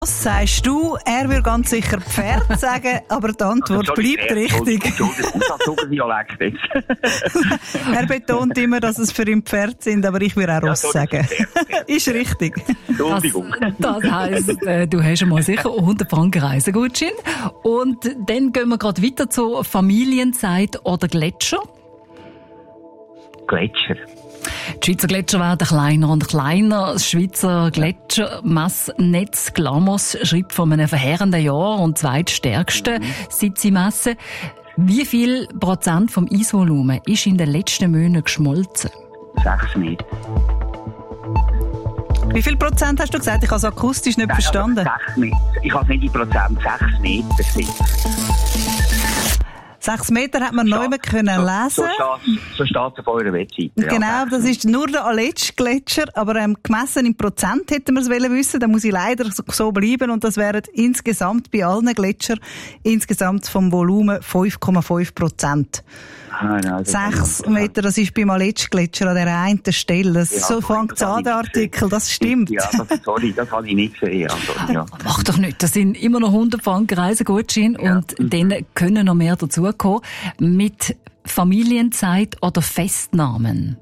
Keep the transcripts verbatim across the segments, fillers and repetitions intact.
Was sagst du? Er würde ganz sicher Pferd sagen, aber die Antwort also, bleibt Pferd, richtig. Er betont immer, dass es für ihn Pferd sind, aber ich würde auch Ross ja, so sagen. Pferd, ist richtig. Entschuldigung. Das, das heisst, äh, du hast mal sicher hundert Franken Reisegutschein. Und dann gehen wir gerade weiter zu Familienzeit oder Gletscher. Gletscher. Die Schweizer Gletscher werden kleiner und kleiner. Das Schweizer Gletschermessnetz Glamos schreibt von einem verheerenden Jahr und zweitstärksten, mhm. seit sie messen. Wie viel Prozent vom Eisvolumen ist in den letzten Monaten geschmolzen? Sechs Meter. Wie viel Prozent hast du gesagt? Ich habe es akustisch nicht Nein, verstanden. Sechs Meter. Ich habe nicht die Prozent. Sechs Meter sind. Sechs Meter hat man so, neu mehr können so, lesen. So steht es auf eurer Webseite. Genau, ja, das ist nur der Aletsch-Gletscher, aber ähm, gemessen in Prozent hätten wir es wissen. Da muss ich leider so, so bleiben und das wären insgesamt bei allen Gletschern insgesamt vom Volumen fünf Komma fünf Prozent. Ah, nein, Sechs Meter, das ist beim Aletsch-Gletscher an der einen Stelle. Das, ja, so fängt es an, der Artikel, das stimmt. Ja, das, sorry, das habe ich nicht gesehen. Also, ja. Mach doch nicht, das sind immer noch hundert Franken Reisegutschein ja. und dann können noch mehr dazukommen. Mit Familienzeit oder Festnahmen?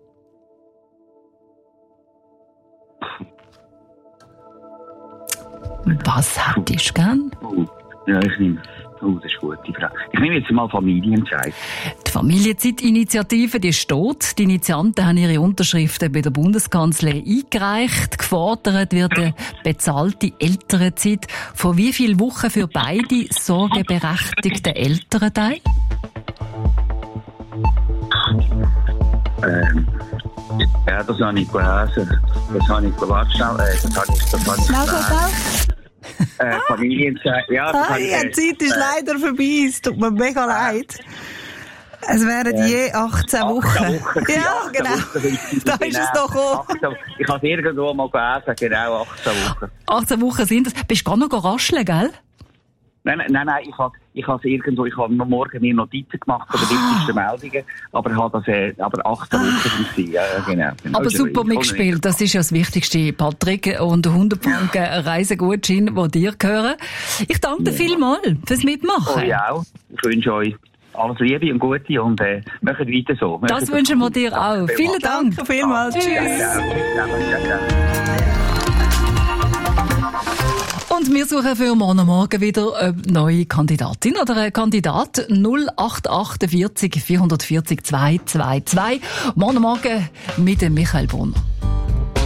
Was hättest du gern? Ja, ich nehme Oh, das ist eine gute Frage. Ich nehme jetzt mal Familienzeit. Die Familienzeitinitiative, die steht. Die Initianten haben ihre Unterschriften bei der Bundeskanzlei eingereicht. Gefordert wird eine bezahlte Elternzeit. Von wie vielen Wochen für beide sorgeberechtigten Elternteile? Ähm, ja, das habe ich gelesen. Das habe ich gelesen. Das habe ich, das habe ich gelesen. Äh, Familienzeit, ja. Ah, ja, die Zeit ist leider vorbei, es tut mir mega leid. Es wären äh, je achtzehn Wochen. Wochen ja, ja, genau. Wochen da ist es doch auch. Ich habe es irgendwo mal gelesen, genau, achtzehn Wochen. achtzehn Wochen sind es. Bist du gar noch rascheln, gell? Nein, nein, nein, ich habe ich habe irgendwo, ich habe noch morgen mir Notizen gemacht von den wichtigsten Meldungen, aber habe das, äh, aber achtzehn Wochen sind ja, genau. genau. Aber super mitgespielt, das ist ja das Wichtigste, Patrick, und hundert Franken Reisegutschein, die dir gehören. Ich danke dir ja. vielmals fürs Mitmachen. Oh ja, ich wünsche euch alles Liebe und Gute und äh, macht weiter so. Macht das wünschen wir dir auch. Danke Vielen Dank. Danke vielmals. Tschüss. Ja, ja, ja, ja. Und wir suchen für morgen Morgen wieder eine neue Kandidatin oder einen Kandidat. null acht acht vier vier vier vier zwei zwei zwei. Morgen Morgen mit dem Michael Brunner.